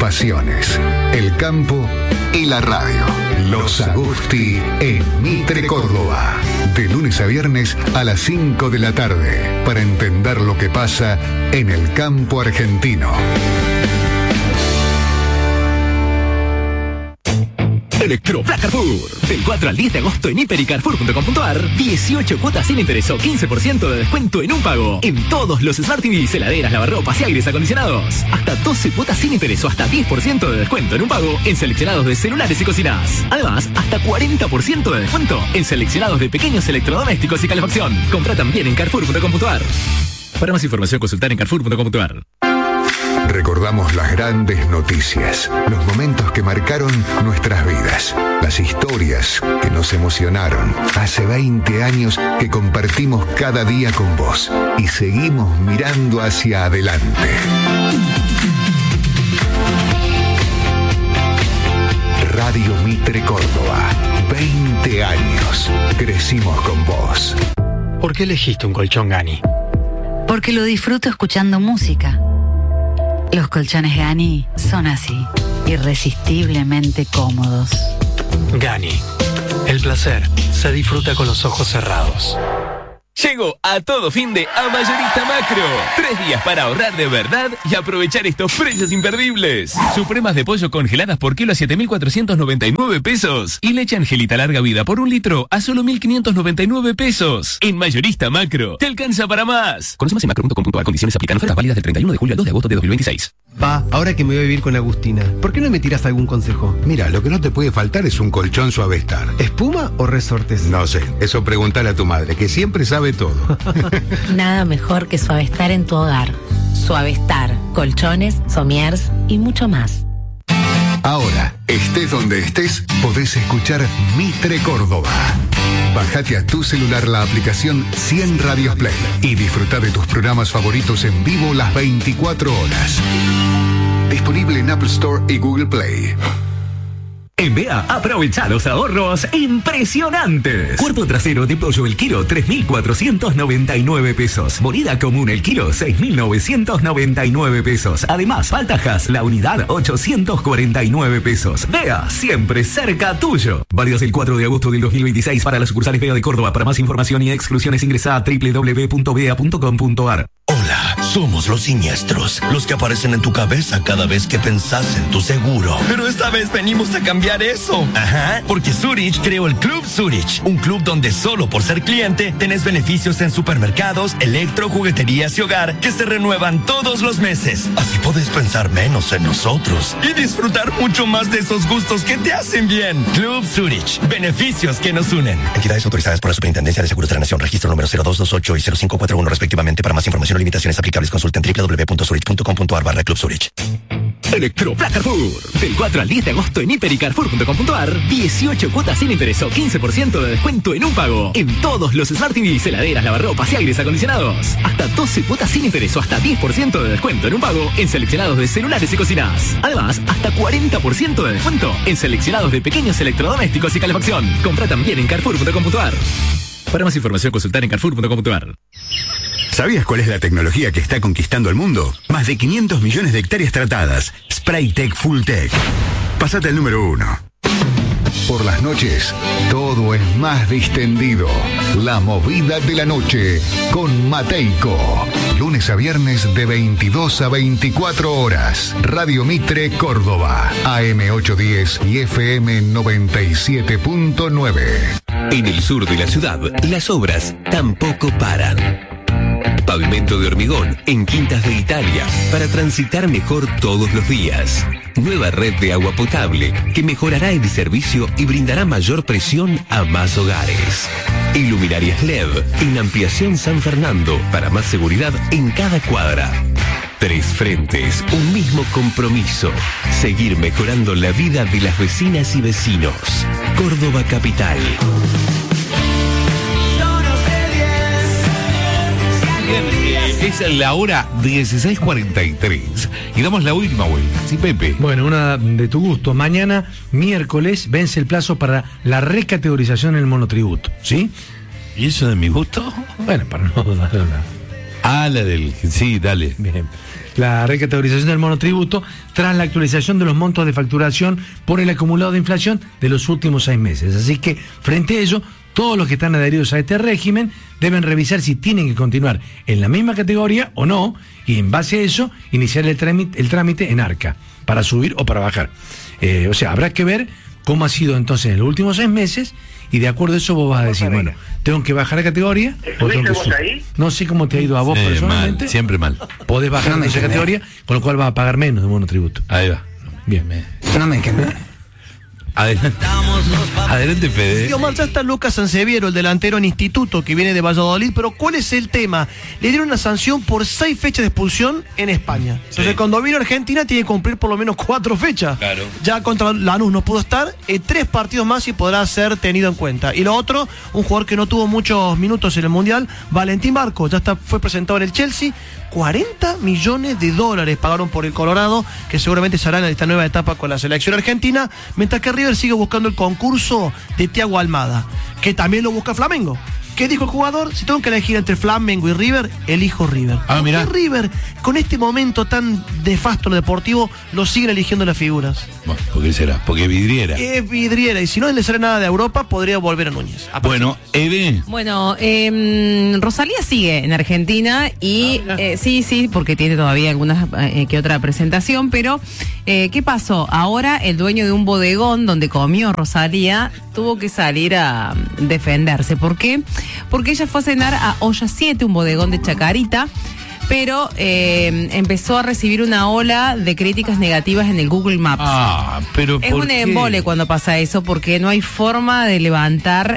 pasiones, el campo y la radio. Los Agusti en Mitre, Córdoba. De lunes a viernes a las 5 de la tarde, para entender lo que pasa en el campo argentino. Electropla Carrefour. Del 4 al 10 de agosto en hiper.y-carrefour.com.ar. 18 cuotas sin interés o 15% de descuento en un pago. En todos los Smart TVs, heladeras, lavarropas y aires acondicionados. Hasta 12 cuotas sin interés o hasta 10% de descuento en un pago en seleccionados de celulares y cocinas. Además, hasta 40% de descuento en seleccionados de pequeños electrodomésticos y calefacción. Compra también en carrefour.com.ar. Para más información, consultar en carrefour.com.ar. Recordamos las grandes noticias, los momentos que marcaron nuestras vidas, las historias que nos emocionaron. Hace 20 años que compartimos cada día con vos y seguimos mirando hacia adelante. Radio Mitre Córdoba, 20 años. Crecimos con vos. ¿Por qué elegiste un colchón Gani? Porque lo disfruto escuchando música. Los colchones Gani son así, irresistiblemente cómodos. Gani, el placer se disfruta con los ojos cerrados. Llegó a todo fin de a Mayorista Macro. 3 días para ahorrar de verdad y aprovechar estos precios imperdibles. Supremas de pollo congeladas por kilo a 7.499 pesos. Y leche Angelita larga vida por 1 litro a solo 1.599 pesos. En Mayorista Macro, te alcanza para más. Conoce más en macro.com.ar. Condiciones aplican. Ofertas válidas del 31 de julio al 2 de agosto de 2026. Pa, ahora que me voy a vivir con Agustina, ¿por qué no me tiras algún consejo? Mira, lo que no te puede faltar es un colchón Suavestar. ¿Espuma o resortes? No sé, eso pregúntale a tu madre, que siempre sabe todo. Nada mejor que Suavestar en tu hogar. Suavestar, colchones, somiers y mucho más. Ahora, estés donde estés, podés escuchar Mitre Córdoba. Bájate a tu celular la aplicación 100 Radios Play y disfruta de tus programas favoritos en vivo las 24 horas. Disponible en Apple Store y Google Play. En BEA, aprovecha los ahorros impresionantes. Cuarto trasero de pollo el kilo, 3.499 pesos. Molida común el kilo, 6.999 pesos. Además, faltajas la unidad, 849 pesos. BEA, siempre cerca tuyo. Válidos el 4 de agosto del 2026 para las sucursales BEA de Córdoba. Para más información y exclusiones ingresa a www.bea.com.ar. Hola, somos los siniestros, los que aparecen en tu cabeza cada vez que pensás en tu seguro. Pero esta vez venimos a cambiar eso. Ajá, porque Zurich creó el Club Zurich, un club donde solo por ser cliente tenés beneficios en supermercados, electro, jugueterías y hogar que se renuevan todos los meses. Así podés pensar menos en nosotros y disfrutar mucho más de esos gustos que te hacen bien. Club Zurich, beneficios que nos unen. Entidades autorizadas por la Superintendencia de Seguros de la Nación, registro número 0228 y 0541 respectivamente. Para más información o limitaciones aplicables, consulten www.zurich.com.ar/Club Zurich. Electropla Carrefour. Del 4 al 10 de agosto en hiper.y-carrefour.com.ar. 18 cuotas sin interés o 15% de descuento en un pago. En todos los Smart TVs, heladeras, lavarropas y aires acondicionados. Hasta 12 cuotas sin interés o hasta 10% de descuento en un pago en seleccionados de celulares y cocinas. Además, hasta 40% de descuento en seleccionados de pequeños electrodomésticos y calefacción. Compra también en carrefour.com.ar. Para más información, consultar en carrefour.com.ar. ¿Sabías cuál es la tecnología que está conquistando el mundo? Más de 500 millones de hectáreas tratadas. Spraytec Fulltech. Pásate al número 1. Por las noches, todo es más distendido. La movida de la noche con Mateico. Lunes a viernes de 22 a 24 horas. Radio Mitre Córdoba. AM 810 y FM 97.9. En el sur de la ciudad, las obras tampoco paran. Pavimento de hormigón en Quintas de Italia para transitar mejor todos los días. Nueva red de agua potable que mejorará el servicio y brindará mayor presión a más hogares. Iluminarias LED en Ampliación San Fernando para más seguridad en cada cuadra. 3 frentes, un mismo compromiso. Seguir mejorando la vida de las vecinas y vecinos. Córdoba Capital. Es la hora 16:43 y damos la última vuelta. Sí, Pepe. Bueno, una de tu gusto. Mañana, miércoles, vence el plazo para la recategorización en el monotributo, ¿sí? ¿Y eso de mi gusto? Bueno, para no darle una... Ah, la del... Sí, dale. Bien. la recategorización del monotributo tras la actualización de los montos de facturación por el acumulado de inflación de los últimos 6 meses. Así que, frente a ello, todos los que están adheridos a este régimen deben revisar si tienen que continuar en la misma categoría o no, y en base a eso, iniciar el trámite en ARCA, para subir o para bajar. O sea, habrá que ver cómo ha sido entonces en los últimos 6 meses, y de acuerdo a eso vos vas a decir, bueno, tengo que bajar de categoría o tengo que subir. Ahí? No sé cómo te ha ido a vos personalmente. Mal, siempre mal. Podés bajar de esa categoría, con lo cual vas a pagar menos de monotributo. Ahí va. Bien. No me quemé. Adelante, Fede. Y Omar, ya está Lucas Sanseviero, el delantero en Instituto, que viene de Valladolid, pero ¿cuál es el tema? Le dieron una sanción por 6 fechas de expulsión en España. Entonces, cuando vino a Argentina, tiene que cumplir por lo menos 4 fechas. Claro. Ya contra Lanús no pudo estar, 3 partidos más y podrá ser tenido en cuenta. Y lo otro, un jugador que no tuvo muchos minutos en el Mundial, Valentín Barco, fue presentado en el Chelsea. $40 millones pagaron por el Colorado, que seguramente se hará en esta nueva etapa con la selección argentina, mientras que River sigue buscando el concurso de Thiago Almada, que también lo busca Flamengo. ¿Qué dijo el jugador? Si tengo que elegir entre Flamengo y River, elijo River. Mirá. River, con este momento tan nefasto lo deportivo, lo siguen eligiendo las figuras. Bueno, ¿por qué será? Porque es vidriera. Es vidriera, y si no le sale nada de Europa, podría volver a Núñez. Bueno, Eve. Bueno, Rosalía sigue en Argentina y sí, porque tiene todavía alguna que otra presentación, pero ¿qué pasó? Ahora el dueño de un bodegón donde comió Rosalía tuvo que salir a defenderse. ¿Por qué? Porque ella fue a cenar a Olla 7, un bodegón de Chacarita, pero empezó a recibir una ola de críticas negativas en el Google Maps. Pero es un embole cuando pasa eso, porque no hay forma de levantar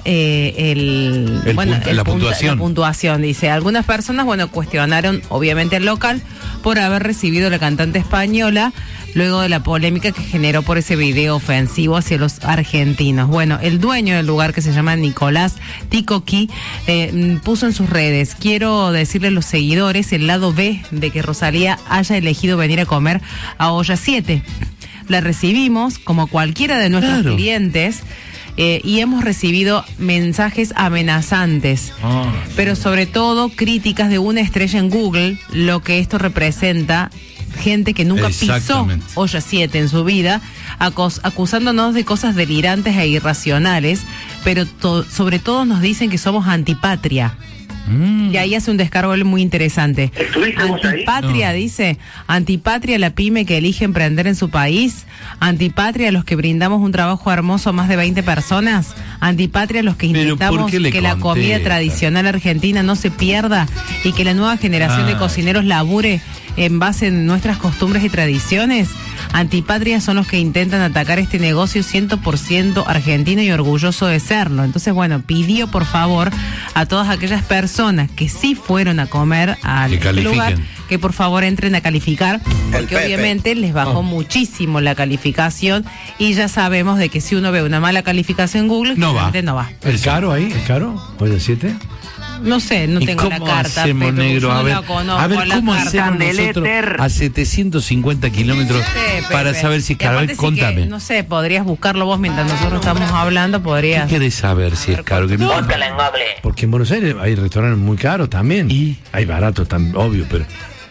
la puntuación. La puntuación, dice. Algunas personas, cuestionaron obviamente al local por haber recibido a la cantante española luego de la polémica que generó por ese video ofensivo hacia los argentinos. Bueno, el dueño del lugar, que se llama Nicolás Ticoqui, puso en sus redes: quiero decirle a los seguidores el lado B de que Rosalía haya elegido venir a comer a Olla 7. La recibimos como cualquiera de nuestros clientes, y hemos recibido mensajes amenazantes, pero sobre todo críticas de una estrella en Google, lo que esto representa. Gente que nunca pisó Olla 7 en su vida, acusándonos de cosas delirantes e irracionales, pero sobre todo nos dicen que somos antipatria. Y ahí hace un descargo muy interesante. Antipatria, dice. Antipatria la pyme que elige emprender en su país. Antipatria los que brindamos un trabajo hermoso a más de 20 personas. Antipatria los que intentamos que la comida tradicional argentina no se pierda y que la nueva generación de cocineros labure en base en nuestras costumbres y tradiciones. Antipatria son los que intentan atacar este negocio 100% argentino y orgulloso de serlo. Entonces, pidió por favor a todas aquellas personas que sí fueron a comer al lugar, que por favor entren a calificar, porque obviamente les bajó muchísimo la calificación, y ya sabemos de que si uno ve una mala calificación en Google, no va. ¿El caro ahí? ¿El caro? ¿Olla 7? No sé, no tengo la carta. Hacemos, negro? A ver, ¿cómo hacemos nosotros a 750 kilómetros para saber si es caro? Contame. No sé, podrías buscarlo vos mientras nosotros estamos hablando, podrías. ¿Qué querés saber si es caro? Porque en Buenos Aires hay restaurantes muy caros también. Y hay baratos, obvio, pero...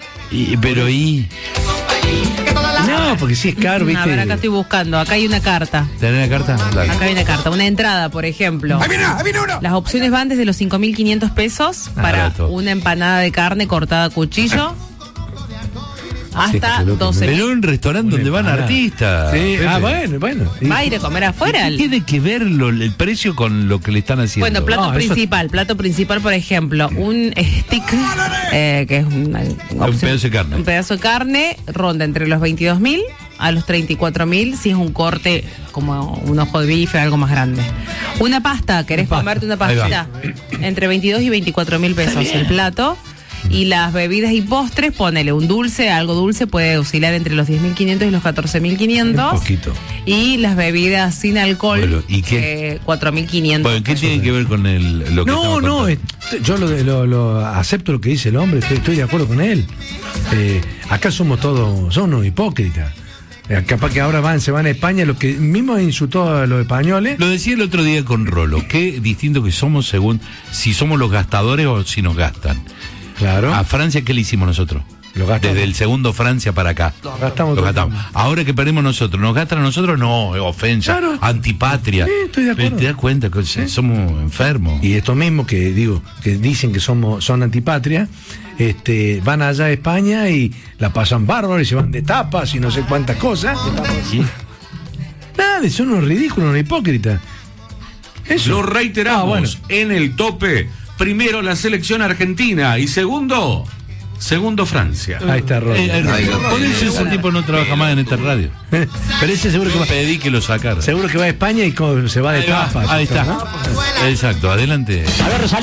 No, porque sí es caro, ¿viste? A ver, acá estoy buscando. Acá hay una carta. ¿Tenés una carta? Dale. Acá hay una carta. Una entrada, por ejemplo. ¡Ahí viene uno! Las opciones van desde los 5.500 pesos para una empanada de carne cortada a cuchillo hasta 12. Pero un restaurante donde van artistas. Sí. Bueno. ¿Va a ir a comer afuera? ¿Qué tiene que ver el precio con lo que le están haciendo? Bueno, plato principal, por ejemplo, un stick, que es una opción, un pedazo de carne. Un pedazo de carne ronda entre los 22.000 a los 34.000 si es un corte como un ojo de bife, algo más grande. Una pasta, ¿querés comerte una pastita? Entre 22 y 24.000 pesos el plato. Y las bebidas y postres, ponele un dulce, algo dulce puede oscilar entre los 10.500 y los 14.500. Un poquito. Y las bebidas sin alcohol, ¿y qué? 4.500. Bueno, ¿qué tiene que ver con lo que No, yo lo acepto lo que dice el hombre, estoy de acuerdo con él. Acá somos unos hipócritas. Capaz que ahora se van a España, lo que mismo insultó a los españoles. Lo decía el otro día con Rolo, qué distinto que somos según si somos los gastadores o si nos gastan. Claro. A Francia, ¿qué le hicimos nosotros? Desde el segundo Francia para acá. Los gastamos. Ahora que perdemos nosotros, ¿nos gastan a nosotros? No, ofensa, claro. Antipatria. Estoy de acuerdo. ¿Te das cuenta que somos enfermos? Y estos mismos que dicen que son antipatria, van allá a España y la pasan bárbaro y se van de tapas y no sé cuántas cosas. Nada, son unos ridículos, unos hipócritas. Eso. Lo reiteramos, en el tope, primero la selección argentina y segundo Francia. Ahí está Roger. Por eso ese tipo no trabaja más en esta radio. Pero ese seguro que pedí que lo sacara. Seguro que va a España y se va de tapas. Ahí está. ¿No? Exacto, adelante. A ver,